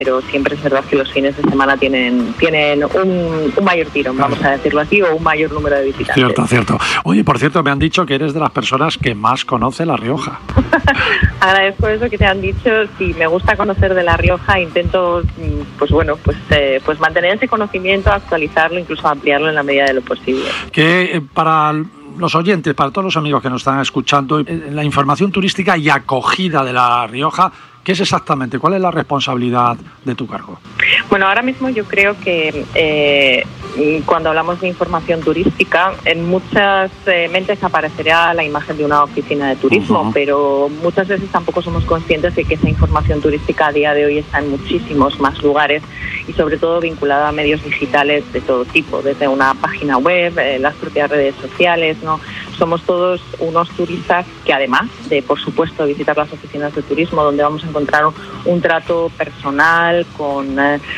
pero siempre es verdad que los fines de semana tienen un mayor tirón, vamos a decirlo así, o un mayor número de visitantes. Cierto. Oye, por cierto, me han dicho que eres de las personas que más conoce La Rioja. Agradezco eso que te han dicho. Sí, me gusta conocer de La Rioja, intento pues mantener ese conocimiento, actualizarlo, incluso ampliarlo en la medida de lo posible. Que para los oyentes, para todos los amigos que nos están escuchando, la información turística y acogida de La Rioja, ¿qué es exactamente? ¿Cuál es la responsabilidad de tu cargo? Bueno, ahora mismo yo creo que cuando hablamos de información turística, en muchas mentes aparecerá la imagen de una oficina de turismo, pero muchas veces tampoco somos conscientes de que esa información turística a día de hoy está en muchísimos más lugares y sobre todo vinculada a medios digitales de todo tipo, desde una página web, las propias redes sociales, ¿no? Somos todos unos turistas que, además de, por supuesto, visitar las oficinas de turismo, donde vamos a encontrar un trato personal con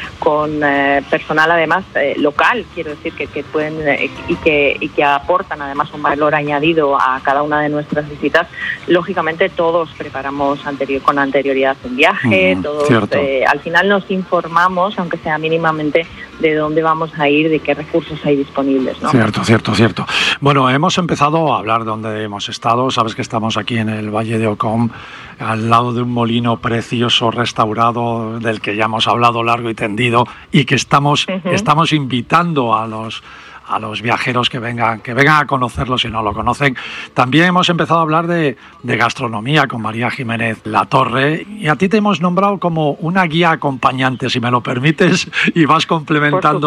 personal, además, local, quiero decir, que pueden y que aportan, además, un valor añadido a cada una de nuestras visitas. Lógicamente, todos preparamos con anterioridad un viaje, todos al final nos informamos, aunque sea mínimamente, de dónde vamos a ir, de qué recursos hay disponibles, ¿no? Cierto. Bueno, hemos empezado a hablar de dónde hemos estado. Sabes que estamos aquí en el Valle de Ocón, al lado de un molino precioso restaurado del que ya hemos hablado largo y tendido y que estamos invitando a los viajeros que vengan a conocerlo si no lo conocen. También hemos empezado a hablar de gastronomía con María Jiménez Latorre, y a ti te hemos nombrado como una guía acompañante, si me lo permites, y vas complementando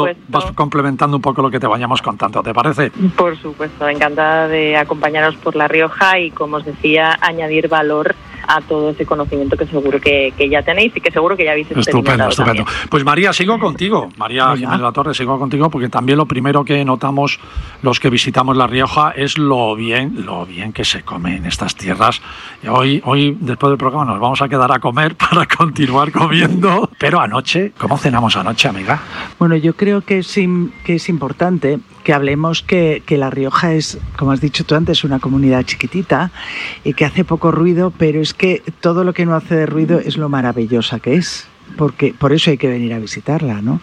un poco lo que te vayamos contando, ¿te parece? Por supuesto, encantada de acompañaros por La Rioja y, como os decía, añadir valor a todo ese conocimiento que seguro que ya tenéis y que seguro que ya habéis experimentado. Estupendo. Pues María, sigo contigo. María Jiménez Latorre, sigo contigo, porque también lo primero que notamos los que visitamos La Rioja es lo bien que se come en estas tierras. Hoy, después del programa, nos vamos a quedar a comer para continuar comiendo. Pero anoche, ¿cómo cenamos anoche, amiga? Bueno, yo creo que es importante que hablemos que La Rioja es, como has dicho tú antes, una comunidad chiquitita y que hace poco ruido, pero es que todo lo que no hace de ruido es lo maravillosa que es, porque por eso hay que venir a visitarla, ¿no?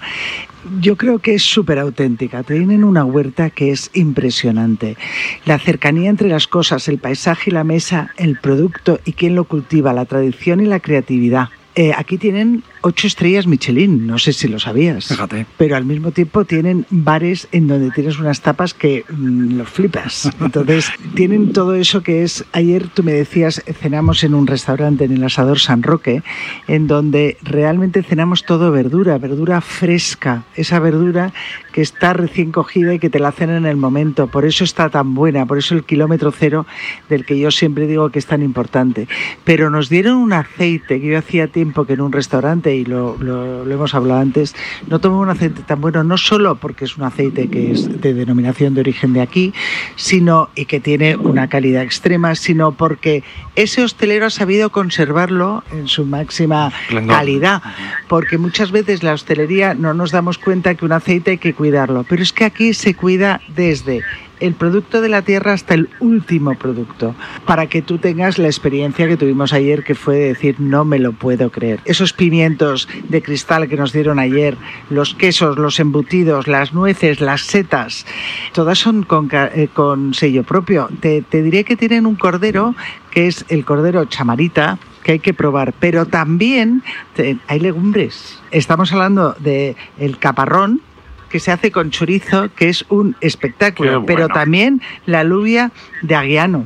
Yo creo que es súper auténtica. Tienen una huerta que es impresionante. La cercanía entre las cosas, el paisaje y la mesa, el producto y quién lo cultiva, la tradición y la creatividad. Aquí tienen 8 estrellas Michelin, no sé si lo sabías. Fíjate. Pero al mismo tiempo tienen bares en donde tienes unas tapas que los flipas. Entonces tienen todo eso que es... Ayer tú me decías, cenamos en un restaurante, en el Asador San Roque, en donde realmente cenamos todo verdura fresca, esa verdura que está recién cogida y que te la hacen en el momento. Por eso está tan buena, por eso el kilómetro cero del que yo siempre digo que es tan importante. Pero nos dieron un aceite que yo hacía tiempo que en un restaurante, y lo hemos hablado antes, no tomo un aceite tan bueno, no solo porque es un aceite que es de denominación de origen de aquí, sino y que tiene una calidad extrema, sino porque ese hostelero ha sabido conservarlo en su máxima calidad, porque muchas veces la hostelería no nos damos cuenta que un aceite hay que cuidarlo, pero es que aquí se cuida desde el producto de la tierra hasta el último producto, para que tú tengas la experiencia que tuvimos ayer, que fue de decir, no me lo puedo creer. Esos pimientos de cristal que nos dieron ayer, los quesos, los embutidos, las nueces, las setas, todas son con sello propio. Te diré que tienen un cordero, que es el cordero chamarita, que hay que probar, pero también hay legumbres. Estamos hablando de el caparrón, que se hace con chorizo, que es un espectáculo, bueno. Pero también la alubia de Aguiano.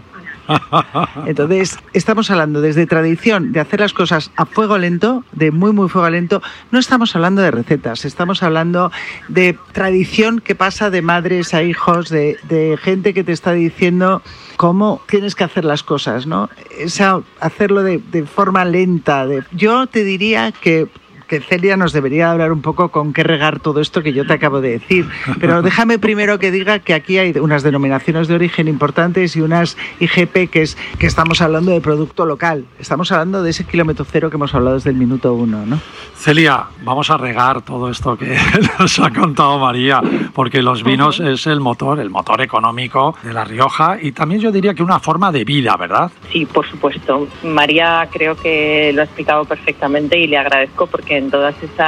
Entonces, estamos hablando desde tradición de hacer las cosas a fuego lento, de muy fuego lento. No estamos hablando de recetas, estamos hablando de tradición que pasa de madres a hijos, de gente que te está diciendo cómo tienes que hacer las cosas, ¿no? Hacerlo de forma lenta. Yo te diría que Celia nos debería hablar un poco con qué regar todo esto que yo te acabo de decir. Pero déjame primero que diga que aquí hay unas denominaciones de origen importantes y unas IGP, que estamos hablando de producto local. Estamos hablando de ese kilómetro cero que hemos hablado desde el minuto 1, ¿no? Celia, vamos a regar todo esto que nos ha contado María, porque los vinos es el motor económico de La Rioja, y también yo diría que una forma de vida, ¿verdad? Sí, por supuesto. María creo que lo ha explicado perfectamente y le agradezco, porque en todas